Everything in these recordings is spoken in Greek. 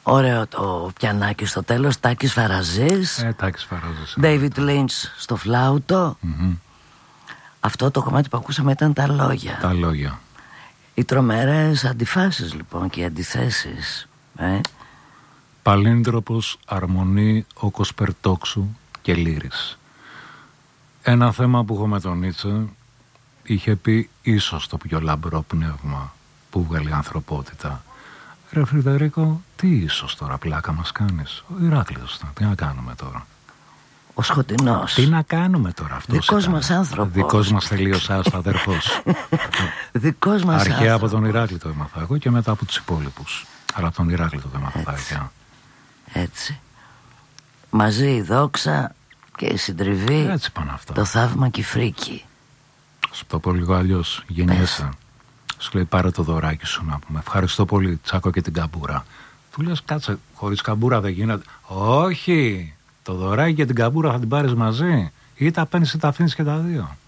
Ωραίο το πιανάκι στο τέλος. Τάκης Φαραζής. Τάκης Φαραζής. David Lynch στο φλάουτο. Αυτό το κομμάτι που ακούσαμε ήταν τα λόγια. Τα λόγια. Οι τρομερές αντιφάσεις λοιπόν και οι αντιθέσεις. Παλίνδροπος, αρμονή, όκος περτόξου και λύρης. Ένα θέμα που έχω με τον Νίτσε, είχε πει ίσως το πιο λαμπρό πνεύμα που βγάλει η ανθρωπότητα. Ρε Φρυδερίκο, τι ίσως τώρα, πλάκα μας κάνεις? Ο Ηράκλειος, τι να κάνουμε τώρα? Ο Σκοτεινός. Τι να κάνουμε τώρα αυτός? Δικός μας άνθρωπος. Δικός μας τελείως άστα αδερφός. Δικός μας άνθρωπος. Αρχαία από τον Ηράκλειο το έμαθα εγώ και μετά από τους υπόλοιπους. Αλλά από τον Ηράκλειο το έμαθα τα αρχαία. Έτσι. Μαζί η δόξα και η συντριβή. Έτσι πάνε αυτά. Το θαύμα και η φρίκη. Σου το πω λίγο αλλιώς. Γεννιέσαι. Σου λέει πάρε το δωράκι σου να πούμε. Ευχαριστώ πολύ, τσάκω και την καμπούρα. Του λες κάτσε, χωρίς καμπούρα δεν γίνεται. Όχι, το δωράκι και την καμπούρα θα την πάρεις μαζί. Ή τα παίρνεις ή τα αφήνεις και τα δύο.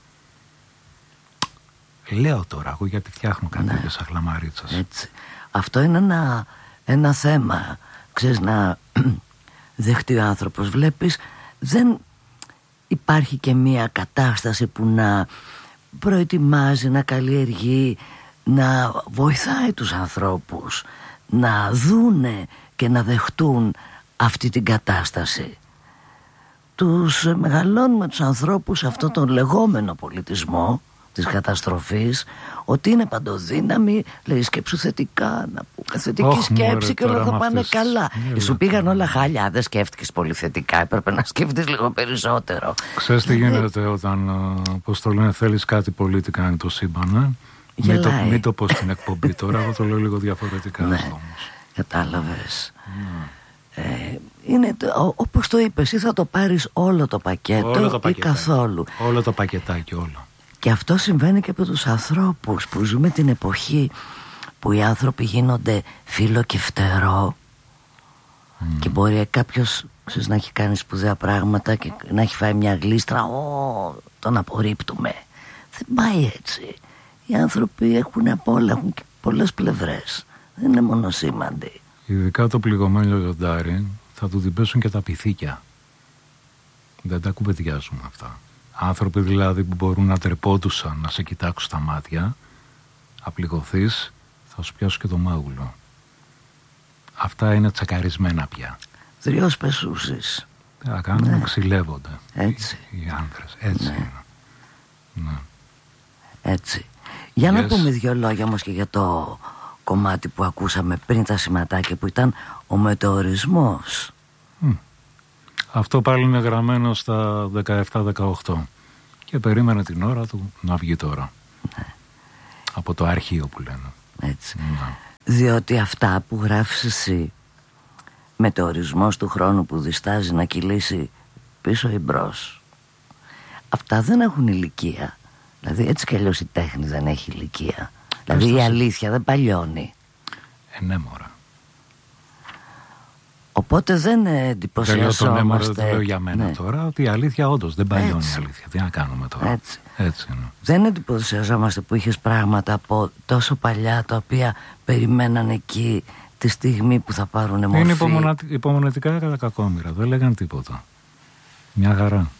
Λέω τώρα εγώ γιατί φτιάχνω κάτι τέτοιο σαν χλαμαρίτσας. Έτσι. Αυτό είναι ένα θέμα. Ξέρεις, να δεχτεί ο άνθρωπος. Βλέπεις, δεν υπάρχει και μία κατάσταση που να προετοιμάζει, να καλλιεργεί, να βοηθάει τους ανθρώπους να δούνε και να δεχτούν αυτή την κατάσταση. Τους μεγαλώνουμε τους ανθρώπους σε αυτόν τον λεγόμενο πολιτισμό της καταστροφής, ότι είναι παντοδύναμη, λέει σκέψου θετικά, να πούμε θετική σκέψη και όλα θα πάνε καλά. Σου πήγαν όλα χάλια, δεν σκέφτηκες πολύ θετικά, έπρεπε να σκέφτηκες λίγο περισσότερο. Ξέρεις τι γίνεται όταν, πώς το λένε, θέλεις κάτι πολύ τι κάνει το σύμπαν, μην το πω στην εκπομπή τώρα, εγώ το λέω λίγο διαφορετικά. Ναι, κατάλαβες. Είναι όπως το είπες, ή θα το πάρεις όλο το πακέτο ή καθόλου. Όλο το πακετάκι, όλο. Και αυτό συμβαίνει και από τους ανθρώπους που ζούμε την εποχή που οι άνθρωποι γίνονται φίλο και φτερό και μπορεί κάποιος να έχει κάνει σπουδαία πράγματα και να έχει φάει μια γλίστρα, τον απορρίπτουμε. Δεν πάει έτσι. Οι άνθρωποι έχουν απ' όλα, έχουν και πολλές πλευρές. Δεν είναι μονοσήμαντοι. Ειδικά το πληγωμένο λιοντάρι θα του την πέσουν και τα πυθίκια. Δεν τα κουβεντιάζουμε αυτά. Άνθρωποι δηλαδή που μπορούν να τρεπόντουσαν να σε κοιτάξουν στα μάτια, απληγωθείς, θα σου πιάσουν και το μάγουλο. Αυτά είναι τσακαρισμένα πια. Δριός πεσούσεις. Θα κάνουν, ξυλεύονται. Έτσι. Οι άνδρες. Έτσι είναι. Ναι. Έτσι. Για να πούμε δύο λόγια όμως και για το κομμάτι που ακούσαμε πριν τα σηματάκια που ήταν ο μετεωρισμός. Αυτό πάλι είναι γραμμένο στα 17-18 και περίμενε την ώρα του να βγει τώρα. Ναι. Από το αρχείο που λένε. Έτσι. Ναι. Διότι αυτά που γράφεις εσύ, μετεωρισμός του χρόνου που διστάζει να κυλήσει πίσω ή μπρος, αυτά δεν έχουν ηλικία. Δηλαδή έτσι κι αλλιώς η τέχνη δεν έχει ηλικία. Δηλαδή η αλήθεια δεν παλιώνει. Ναι μωρά. Οπότε δεν εντυπωσιαζόμαστε. Το λέω για μένα τώρα, ότι η αλήθεια όντως δεν παλιώνει η αλήθεια. Τι να κάνουμε τώρα. Έτσι είναι. Δεν εντυπωσιαζόμαστε που είχες πράγματα από τόσο παλιά τα οποία περιμέναν εκεί τη στιγμή που θα πάρουν μορφή. Είναι υπομονετικά κατά κακόμοιρα. Δεν λέγαν τίποτα. Μια χαρά.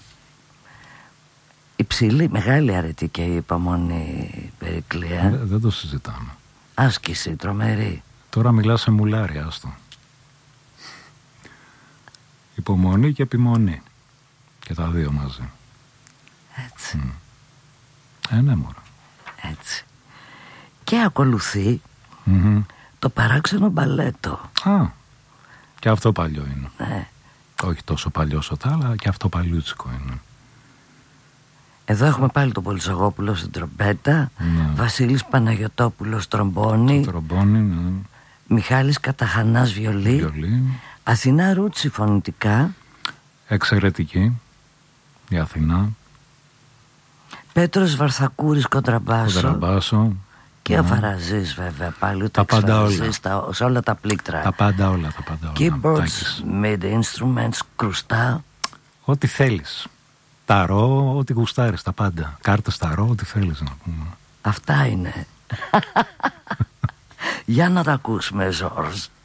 Υψηλή, μεγάλη αρετή και η υπομονή, Περικλή. Δεν το συζητάμε. Άσκηση, τρομερή. Τώρα μιλάς σε μουλάρι, άστο. Υπομονή και επιμονή. Και τα δύο μαζί. Έτσι. Ναι μωρά. Έτσι. Και ακολουθεί το παράξενο μπαλέτο. Και αυτό παλιό είναι. Ναι. Όχι τόσο παλιό όσο τα άλλα, και αυτό παλιούτσικο είναι. Εδώ έχουμε πάλι τον Πολυσαγόπουλο στην τρομπέτα, Βασίλης Παναγιωτόπουλος τρομπόνι, ναι. Μιχάλης Καταχανάς βιολί, Αθηνά Ρούτσι φωνητικά. Εξαιρετική η Αθηνά. Πέτρος Βαρθακούρης κοντραμπάσο. Και ο Φαραζής βέβαια πάλι. Τα πάντα όλα. Σε όλα τα πλήκτρα. Τα πάντα όλα. Keyboards, mid instruments, κρουστά. Ό,τι θέλεις. Ταρό, ό,τι γουστάρεις, τα πάντα. Κάρτες ταρό, ό,τι θέλεις να πούμε. Αυτά είναι. Για να τα ακούσουμε, Ζόρζ.